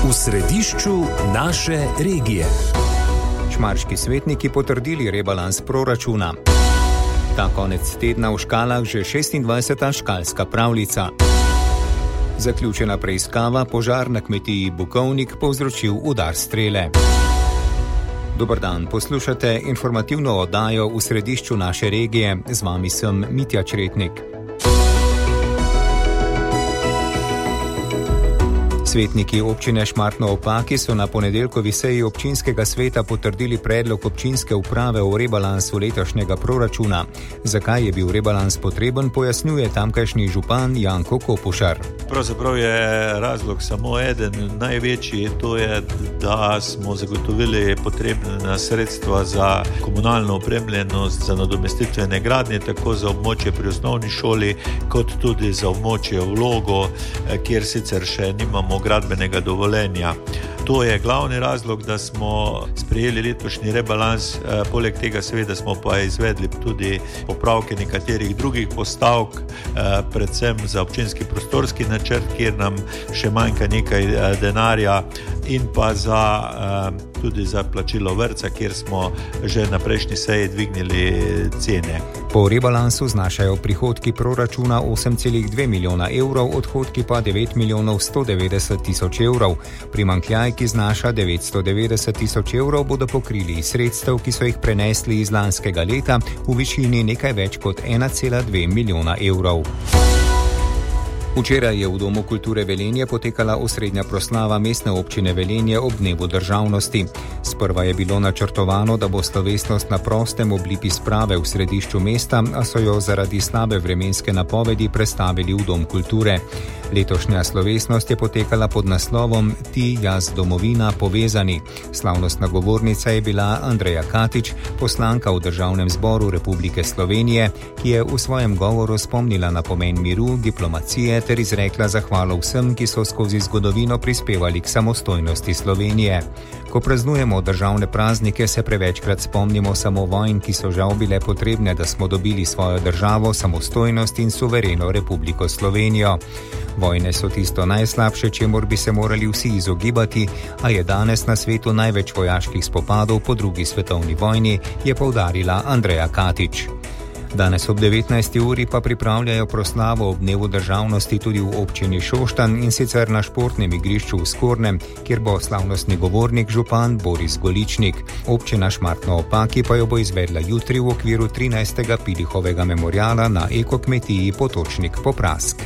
V središču naše regije. Šmarški svetniki potrdili rebalans proračuna. Ta konec tedna v Škalah že 26. škalska pravljica. Zaključena preiskava, požar na kmetiji Bukovnik povzročil udar strele. Dober dan, poslušate informativno oddajo v središču naše regije. Z vami sem Mitja Čretnik. Svetniki občine Šmartno ob Paki so na ponedeljkovi seji občinskega sveta potrdili predlog občinske uprave o rebalansu letošnjega proračuna. Zakaj je bil rebalans potreben, pojasnjuje tamkajšnji župan Janko Kopušar. Pravzaprav je razlog samo eden, največji, to je, da smo zagotovili potrebna sredstva za komunalno opremljenost, za nadomestitvene gradnje, tako za območje pri osnovni šoli, kot tudi za območje Vlogo, kjer sicer še nimamo gradbenega dovoljenja. To je glavni razlog, da smo sprejeli letošnji rebalans. Poleg tega seveda smo pa izvedli tudi popravke nekaterih drugih postavk, predvsem za občinski prostorski načrt, kjer nam še manjka nekaj denarja, in pa tudi za plačilo vrtca, kjer smo že na prejšnji seji dvignili cene. Po rebalansu znašajo prihodki proračuna 8,2 milijona evrov, odhodki pa 9 milijonov 190 tisoč evrov. Primanjkljaj, ki znaša 990 tisoč evrov, bodo pokrili iz sredstev, ki so jih prenesli iz lanskega leta v višini nekaj več kot 1,2 milijona evrov. Včeraj je v Domu kulture Velenje potekala osrednja proslava mestne občine Velenje ob dnevu državnosti. Sprva je bilo načrtovano, da bo slovesnost na prostem ob lipi sprave v središču mesta, a so jo zaradi slabe vremenske napovedi prestavili v Dom kulture. Letošnja slovesnost je potekala pod naslovom Ti, jaz, domovina, povezani. Slavnostna govornica je bila Andreja Katič, poslanka v Državnem zboru Republike Slovenije, ki je v svojem govoru spomnila na pomen miru, diplomacije ter izrekla zahvalo vsem, ki so skozi zgodovino prispevali k samostojnosti Slovenije. Ko praznujemo državne praznike, se prevečkrat spomnimo samo vojn, ki so žal bile potrebne, da smo dobili svojo državo, samostojnost in suvereno Republiko Slovenijo. Vojne so tisto najslabše, čemur bi se morali vsi izogibati, a je danes na svetu največ vojaških spopadov po drugi svetovni vojni, je poudarila Andreja Katič. Danes ob 19. uri pa pripravljajo proslavo ob dnevu državnosti tudi v občini Šoštanj, in sicer na športnem igrišču v Skornem, kjer bo slavnostni govornik župan Boris Goličnik. Občina Šmartno ob Paki pa jo bo izvedla jutri v okviru 13. Pilihovega memoriala na ekokmetiji Potočnik Poprask.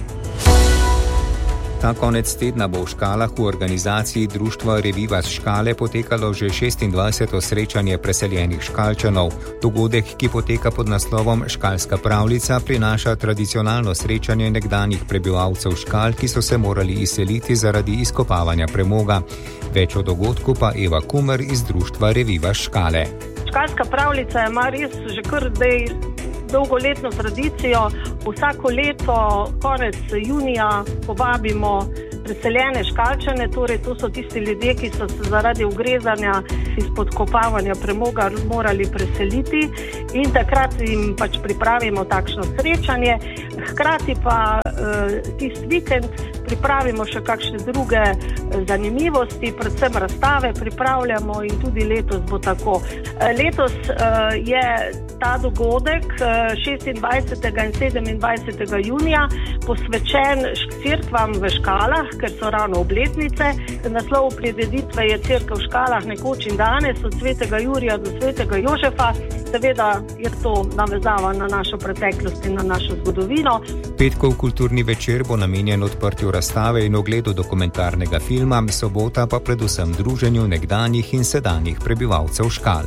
Ta konec tedna bo v Škalah v organizaciji društva Revivaš Škale potekalo že 26. srečanje preseljenih Škalčanov. Dogodek, ki poteka pod naslovom Škalska pravljica, prinaša tradicionalno srečanje nekdanjih prebivalcev Škal, ki so se morali izseliti zaradi izkopavanja premoga. Več o dogodku pa Eva Kumer iz društva Revivaš Škale. Škalska pravljica ima res že kar dolgoletno tradicijo. Vsako leto, konec junija, povabimo preseljene Škalčane, torej to so tisti ljudje, ki so se zaradi ugrezanja iz podkopavanja premoga morali preseliti, in takrat jim pripravimo takšno srečanje. Hkrati pa tisti vikend pripravimo še kakšne druge zanimivosti, predvsem razstave pripravljamo, in tudi letos bo tako. Letos je ta dogodek 26. in 27. junija posvečen cerkvam v Škalah, ker so ravno obletnice. Naslov prireditve je Cerkev v Škalah nekoč in danes, od svetega Jurija do svetega Jožefa. Seveda je to navezava na našo preteklost in na našo zgodovino. Petkov kulturni večer bo namenjen odprtju razstave in ogledu dokumentarnega filma, sobota pa predvsem druženju nekdanjih in sedanjih prebivalcev Škal.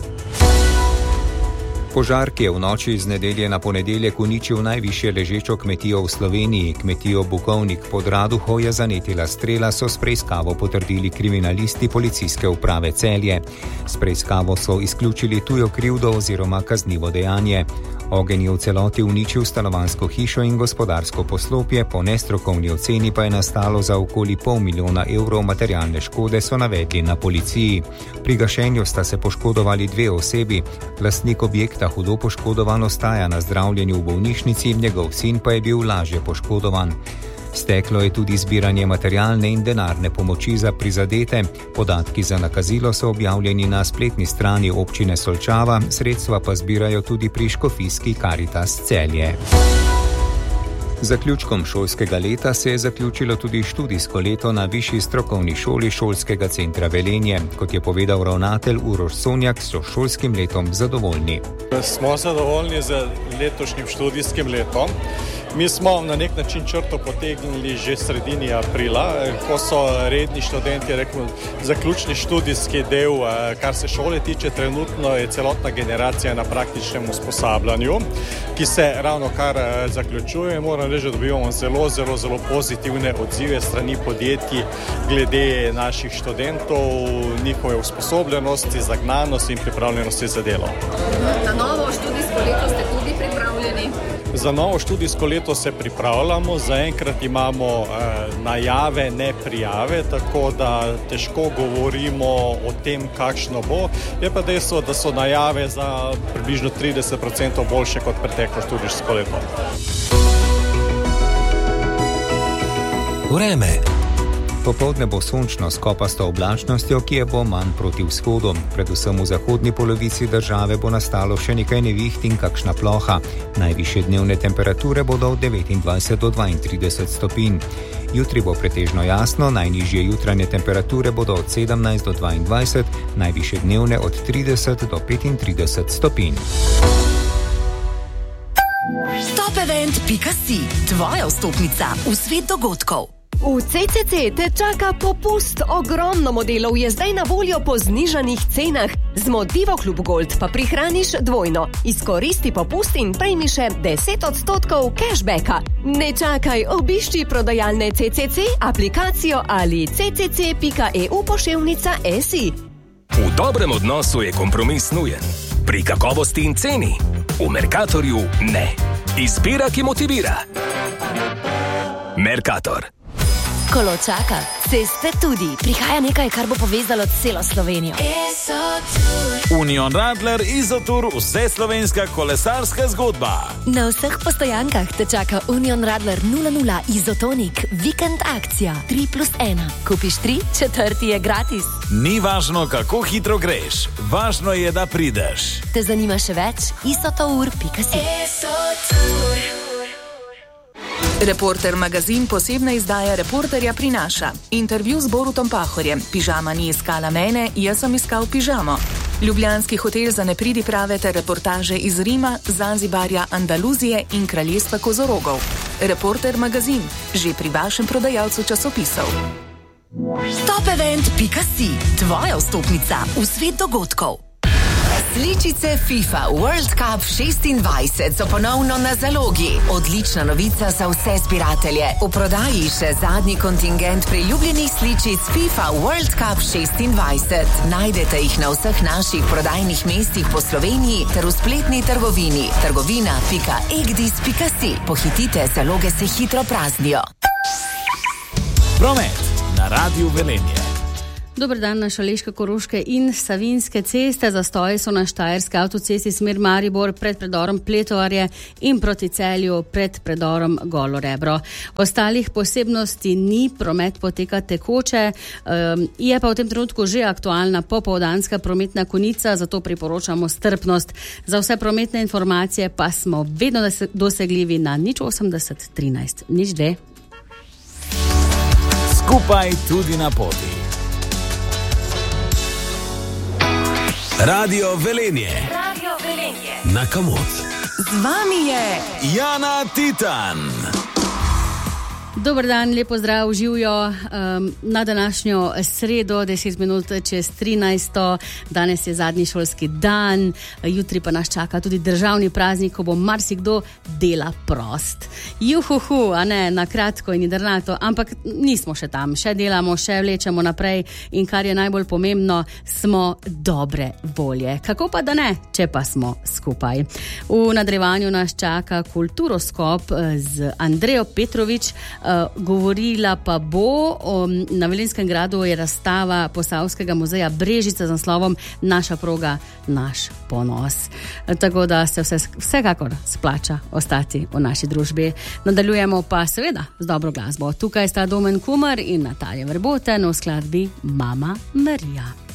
Požar, ki je v noči iz nedelje na ponedeljek uničil najvišje ležečo kmetijo v Sloveniji, kmetijo Bukovnik pod Raduho, je zanetila strela, so s preiskavo potrdili kriminalisti policijske uprave Celje. S preiskavo so izključili tujo krivdo oziroma kaznivo dejanje. Ogenj je v celoti uničil stanovanjsko hišo in gospodarsko poslopje, po nestrokovni oceni pa je nastalo za okoli 500 milijona evrov materialne škode, so navedli na policiji. Pri gašenju sta se poškodovali 2 osebi. Lastnik objekta, hudo poškodovan, ostaja na zdravljenju v bolnišnici, njegov sin pa je bil lažje poškodovan. Steklo je tudi zbiranje materialne in denarne pomoči za prizadete. Podatki za nakazilo so objavljeni na spletni strani občine Solčava, sredstva pa zbirajo tudi pri škofijski Karitas Celje. Zaključkom šolskega leta se je zaključilo tudi študijsko leto na Višji strokovni šoli Šolskega centra Velenje. Kot je povedal ravnatelj Uroš Sonjak, so šolskim letom zadovoljni. Smo zadovoljni z letošnjim študijskim letom. Mi smo na nek način črto potegnili že sredini aprila, ko so redni študenti zaključni študijski del, kar se šole tiče. Trenutno je celotna generacija na praktičnem usposabljanju, ki se ravno kar zaključuje. Moram reči, da dobivamo zelo pozitivne odzive strani podjetij glede naših študentov, njihove usposobljenosti, zagnanosti in pripravljenosti za delo. Na novo študijsko leto ste tudi pripravljeni? Za novo študijsko leto se pripravljamo, zaenkrat imamo najave, ne prijave, tako da težko govorimo o tem, kakšno bo. Je pa dejstvo, da so najave za približno 30% boljše kot preteklo študijsko leto. Vreme. Popoldne bo sončno s kopasto oblačnostjo, ki je bo manj proti vzhodu. Predvsem v zahodni polovici države bo nastalo še nekaj neviht in kakšna ploha. Najvišje dnevne temperature bodo od 29 do 32 stopinj. Jutri bo pretežno jasno, najnižje jutranje temperature bodo od 17 do 22, najvišje dnevne od 30 do 35 stopinj. Topevent.si, tvoja vstopnica v svet dogodkov. V CCC te čaka popust, ogromno modelov je zdaj na voljo po znižanih cenah. Z Modivo Klub Gold pa prihraniš dvojno. Izkoristi popust in prejmi še 10% cashbacka. Ne čakaj, obišči prodajalne CCC, aplikacijo ali ccc.eu/si. V dobrem odnosu je kompromis nujen. Pri kakovosti in ceni. V Mercatorju ne. Izbira, ki motivira. Mercator. Kolo čaka, ceste tudi. Prihaja nekaj, kar bo povezalo celo Slovenijo. Union Radler Izotur, vse slovenska kolesarska zgodba. Na vseh postojankah te čaka Union Radler 00 Izotonik, vikend akcija 3+1. Kupiš 3, četrti je gratis. Ni važno, kako hitro greš, važno je, da prideš. Te zanima še več? isotour.si. Reporter magazin posebna izdaja Reporterja prinaša. Intervju z Borutom Pahorjem. Pižama ni iskala mene, jaz sem iskal pižamo. Ljubljanski hotel za nepridiprave ter reportaže iz Rima, Zanzibarja, Andaluzije in kraljestva kozorogov. Reporter magazin, že pri vašem prodajalcu časopisov. Topevent.si, tvoja vstopnica v svet dogodkov. Sličice FIFA World Cup 26 so ponovno na zalogi. Odlična novica za vse zbiratelje. V prodaji še zadnji kontingent priljubljenih sličic FIFA World Cup 26. Najdete jih na vseh naših prodajnih mestih po Sloveniji ter v spletni trgovini trgovina.egdis.si. Pohitite, zaloge se hitro praznijo. Promet na Radiu Velenje. Dober dan na Šaleško-Koroške in Savinjske ceste. Zastoji so na Štajerski avtocesti smer Maribor pred predorom Pletovarje in proti Celju pred predorom Golo Rebro. Ostalih posebnosti ni, promet poteka tekoče, je pa v tem trenutku že aktualna popoldanska prometna konica, zato priporočamo strpnost. Za vse prometne informacije pa smo vedno dosegljivi na 080 13 02. Skupaj tudi na poti. Radio Velenje. Radio Velenje. Na Kamot. Z vami je Jana Titan. Dober dan, lepo zdrav, živijo na današnjo sredo, 10 minut čez 13. Danes je zadnji šolski dan, jutri pa nas čaka tudi državni praznik, ko bo marsikdo dela prost. Juhuhu, a ne, na kratko in jedrnato, ampak nismo še tam, še delamo, še vlečemo naprej in kar je najbolj pomembno, smo dobre volje. Kako pa da ne, če pa smo skupaj. V nadaljevanju nas čaka kulturoskop z Andrejo Petrovič, Govorila pa bo, na Velinskem gradu je razstava Posavskega muzeja Brežica z naslovom Naša proga, naš ponos. Tako da se vsekakor splača ostati v naši družbi. Nadaljujemo pa seveda z dobro glasbo. Tukaj sta Domen Kumar in Natalija Verboten v skladbi Mama Marija.